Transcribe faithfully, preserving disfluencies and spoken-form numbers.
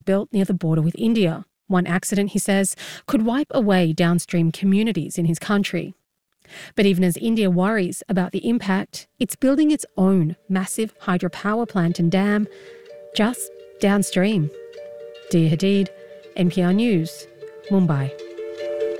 built near the border with India. One accident, he says, could wipe away downstream communities in his country. But even as India worries about the impact, it's building its own massive hydropower plant and dam just downstream. Dia Hadid, N P R News, Mumbai.